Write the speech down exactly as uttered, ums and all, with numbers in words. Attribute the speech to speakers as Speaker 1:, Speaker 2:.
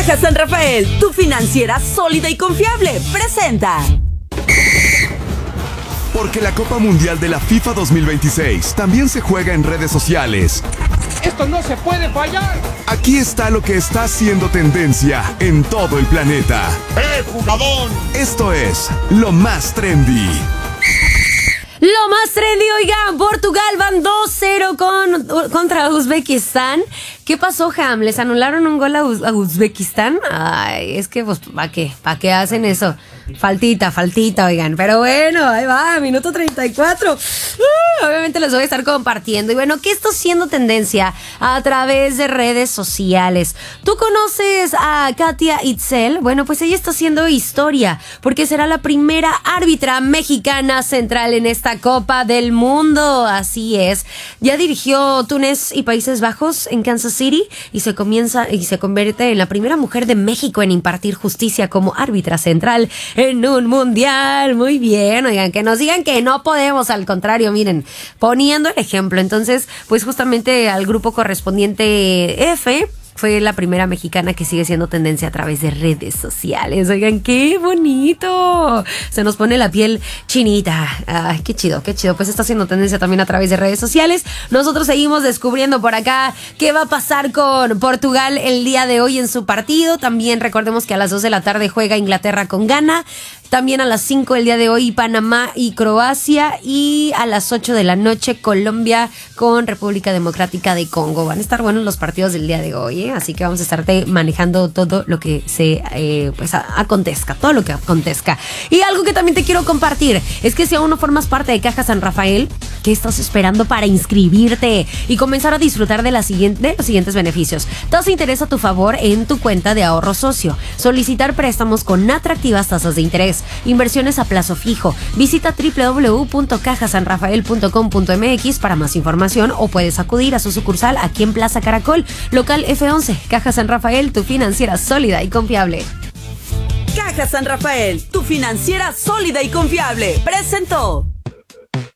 Speaker 1: Caja San Rafael, tu financiera sólida y confiable, presenta.
Speaker 2: Porque la Copa Mundial de la FIFA dos mil veintiséis también se juega en redes sociales.
Speaker 3: ¡Esto no se puede fallar!
Speaker 2: Aquí está lo que está haciendo tendencia en todo el planeta.
Speaker 3: ¡Eh, jugador!
Speaker 2: Esto es lo más trendy.
Speaker 4: Lo más trendy, oigan, Portugal van dos cero con, contra Uzbekistán. ¿Qué pasó, Ham? ¿Les anularon un gol a, Uz- a Uzbekistán? Ay, es que, pues, ¿para qué? ¿Para qué hacen eso? Faltita, faltita, oigan. Pero bueno, ahí va, minuto treinta y cuatro. Uh, obviamente los voy a estar compartiendo. Y bueno, ¿qué está haciendo tendencia a través de redes sociales? ¿Tú conoces a Katia Itzel? Bueno, pues ella está haciendo historia, porque será la primera árbitra mexicana central en esta Copa del Mundo. Así es. Ya dirigió Túnez y Países Bajos en Kansas City y se comienza y se convierte en la primera mujer de México en impartir justicia como árbitra central en un mundial. Muy bien, oigan, que nos digan que no podemos, al contrario, miren, poniendo el ejemplo. Entonces, pues justamente al grupo correspondiente F fue la primera mexicana que sigue siendo tendencia a través de redes sociales. Oigan, qué bonito. Se nos pone la piel chinita. Ay, qué chido, qué chido. Pues está haciendo tendencia también a través de redes sociales. Nosotros seguimos descubriendo por acá qué va a pasar con Portugal el día de hoy en su partido. También recordemos que a las dos de la tarde juega Inglaterra con Ghana. También a las cinco el día de hoy Panamá y Croacia. Y a las ocho de la noche Colombia con República Democrática de Congo. Van a estar buenos los partidos del día de hoy, ¿eh? Así que vamos a estarte manejando todo lo que se eh, pues a, acontezca, todo lo que acontezca. Y algo que también te quiero compartir es que si aún no formas parte de Caja San Rafael, ¿qué estás esperando para inscribirte y comenzar a disfrutar de, la siguiente, de los siguientes beneficios? Tasa de interés a tu favor en tu cuenta de ahorro socio. Solicitar préstamos con atractivas tasas de interés. Inversiones a plazo fijo. Visita doble u doble u doble u punto caja san rafael punto com punto m x para más información o puedes acudir a su sucursal aquí en Plaza Caracol, local F once. Caja San Rafael, tu financiera sólida y confiable.
Speaker 1: Caja San Rafael, tu financiera sólida y confiable, presentó.